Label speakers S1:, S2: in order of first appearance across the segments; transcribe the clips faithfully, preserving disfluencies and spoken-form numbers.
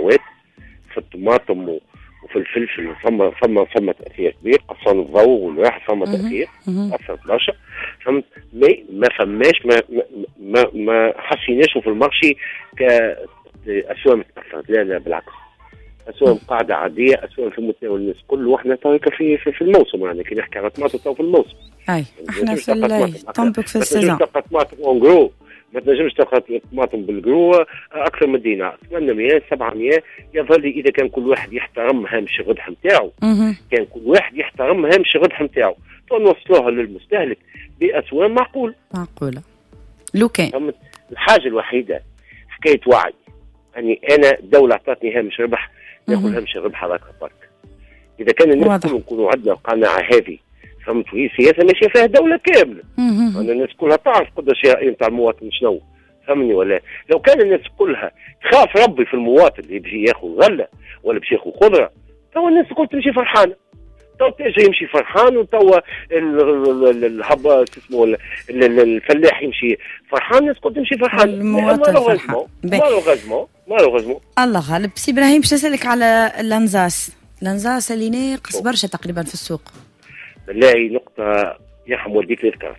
S1: سنوات في الطماطم وفي الفلفل فما فما فما تاثير كبير، قصان الضوء والريح فما تاثير اثر برشا. فهمت؟ ما فماش ما ما ما حسيناش في المارشي كاسواق تاثرت، لا لا بالعكس، اسواق قاعده عاديه، اسواق في متناول الناس كل واحنا تويك في, في في الموسم، يعني كي نحكي على طماطم تو في الموسم.
S2: اي احنا في الطنبك في السيزون.
S1: تلقى طماطم اون جرو، ما تنجمش تلقى طماطم بالجرو اكثر من دينار، ثمانمائة سبعمائة. يظل اذا كان كل واحد يحترم هامش الربح نتاعو، كان كل واحد يحترم هامش الربح نتاعو، فنوصلوها للمستهلك باسواق معقول
S2: معقوله. لو كان
S1: الحاجه الوحيده حكايه وعي، يعني انا الدوله اعطتني هامش ربح، ناخذ هامش الربح هذاك برك. اذا كان الناس كلهم يكونوا عندنا القناعه هذه، فهمت؟ وهي سياسه ماشيه فيها دوله كامله، أن الناس كلها تعرف قداش هي نتاع المواطن شنو، فهمني ولا؟ لو كان الناس كلها تخاف ربي في المواطن اللي بيجي ياخذ غله ولا بيجي ياخذ خضره، تو الناس الكل تمشي فرحانه، تو تاجر يمشي فرحان، وتوا الهبه اسمه الفلاح يمشي فرحان، الناس الكل تمشي فرحان.
S2: المواطن فرحان.
S1: مالو غزمو مالو غزمو.
S2: الله غالب. سي ابراهيم باش نسالك على اللانزاس، اللانزاس اللي ناقص برشا تقريبا في السوق.
S1: بالله نقطة يرحم والديك للكارت.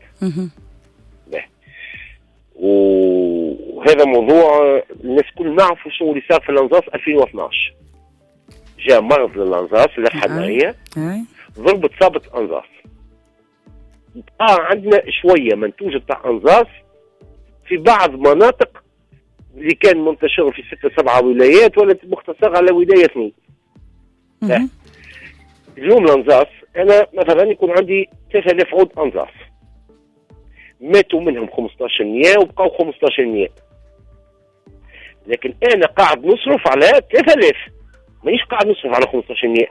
S1: وهذا موضوع الناس كل نعرفوا شنو اللي صار في اللانزاس ألفين واثناش. جاء مرض للانزاس الحمائية، ضربت صابت انزاس. بقى عندنا شوية منتوج بتاع انزاس في بعض مناطق اللي كان منتشر في ستة سبعة ولايات، ولا مختصر على ولاية اثنين. اليوم الانزاس انا مثلا يكون عندي ثلاثة آلاف عود انزاس، ماتوا منهم خمسطاش بالمئة وبقاو خمسطاش بالمئة، لكن انا قاعد نصرف على ثلاثة آلاف، مانيش قاعد نصرف على خمسطاش بالمئة.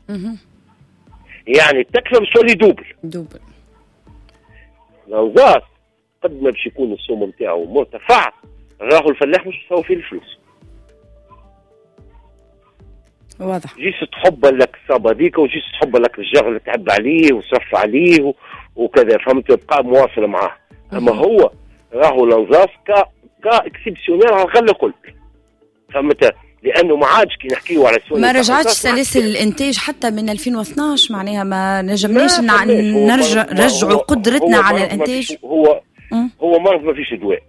S1: يعني التكلفه باش تولي دوبل
S2: دوبل.
S1: الانزاس قد ما باش يكون السوم نتاعو مرتفع، راهو الفلاح مش يساوي فيه الفلوس.
S2: واضح.
S1: جيس تحب لك الصابه هذيك، وجيس تحب لك الجار اللي تعب عليه وصرف عليه وكذا، فهمت؟ تبقى مواصل معاه. اما هو راهو الانزاس كا كا اكسبسيونيل على الغله الكل، فهمت؟ لانه ما عادش كي نحكيو على سوق
S2: ما رجعتش سلاسل الانتاج حتى من ألفين واثناش، معناها ما نجمناش نرجع نرجعوا قدرتنا
S1: هو
S2: على الانتاج.
S1: هو م? هو مرض ما فيش دواء،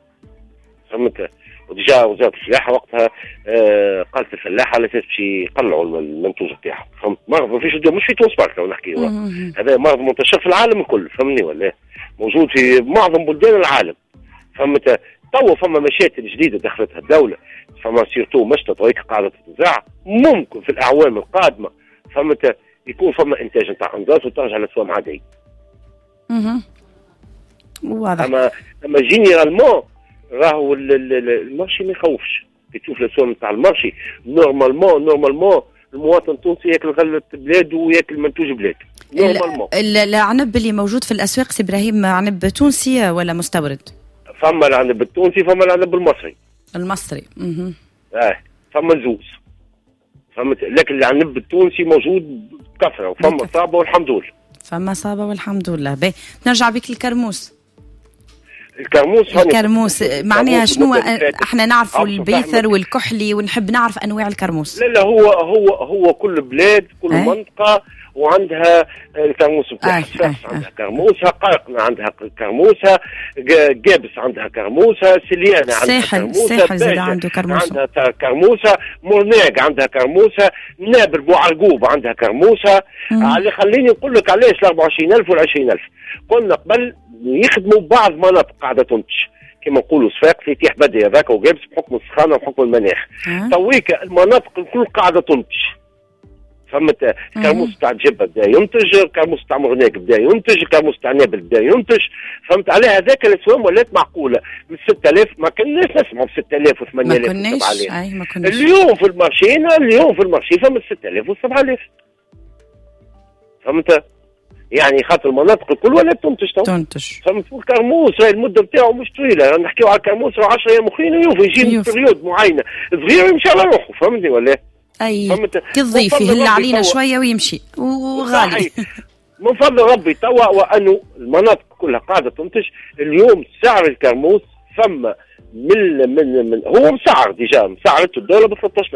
S1: فهمت؟ وديجا وزاره الفلاحه وقتها آه قالت الفلاحه على اساس باش يقلعوا المنتوج نتاعهم، فهمت؟ مرض ما فيش دواء، مش في تونس برك لو نحكيو، هذا مرض منتشر في العالم الكل، فهمني ولا؟ موجود في معظم بلدان العالم، فهمت؟ توا فما مشاكل جديده دخلتها الدوله، فما سيرتو مشتى طريقه قاعده تتزرع، ممكن في الاعوام القادمه فهمت يكون فما انتاج نتاع انزاس وترجع للاسواق عاديه.
S2: اها واضح.
S1: اما اما جينيرالمون راهو المارشي ما يخوفش، كي تشوف الاسواق نتاع المارشي نورمالمون نورمالمون المواطن التونسي ياكل غله بلاده وياكل منتوج بلاده نورمالمون.
S2: العنب اللي موجود في الاسواق سي ابراهيم عنب تونسي ولا مستورد؟
S1: فما العنب التونسي، فما العنب المصري.
S2: المصري اها
S1: اه فما الزوز، فهمت؟ لكن العنب التونسي موجود بكثره، وفما صابه والحمد لله.
S2: فما صابه والحمد لله. باهي نرجع بك للكرموس.
S1: الكرموس
S2: الكرموس معناها شنو؟ احنا نعرفوا البيثر والكحلي ونحب نعرف انواع الكرموس.
S1: لا لا هو هو هو كل بلاد كل أه؟ منطقه وعندها الكرموس بتاعها. أه أه عندها كرموسها، قرقنة عندها كرموسها، جابس عندها كرموسها، سليانة عندها كرموسها،
S2: الساحل زاد عنده كرموسها،
S1: عندها كرموسها، مورناق عندها كرموسها، نابل بوعرقوب عندها كرموسها. على خليني نقول لك علاش ال أربعة وعشرين ألف وال عشرين ألف. قلنا قبل يخدموا بعض مناطق قاعده تنتج كما نقولوا صفاق في تيح بدري هذاك وجابس بحكم السخانه وبحكم المناخ. تويك المناطق الكل قاعده تنتج، فهمت؟ الكرموس تاع الجبه بدا ينتج، الكرموس تاع مغناق بدا ينتج، الكرموس تاع نابل بدا ينتج، فهمت عليه؟ هذاك الاسواق ولات معقوله. من ستة آلاف ما كناش نسمعوا ب ستة آلاف و ثمانية آلاف و سبعة آلاف.
S2: اي ما كناش.
S1: اليوم في المارشينا اليوم في المارشي فما ستة آلاف و سبعة آلاف، فهمت؟ يعني خاطر المناطق الكل ولا تنتج
S2: تنتج،
S1: فهمت؟ الكرموس راهي المده نتاعو مش طويله، نحكيو على الكرموس عشرة ايام اخرين ويوفي يجي بريود معينه صغيره يمشي على روحه، فهمتني ولا؟
S2: اي كالضيف يهل علينا شويه ويمشي وغالي.
S1: من فضل ربي توا وانه المناطق كلها قاعده تنتج. اليوم سعر الكرموس ثم من من من هو مسعر ديجا مسعرته الدوله ب ثلاثة عشر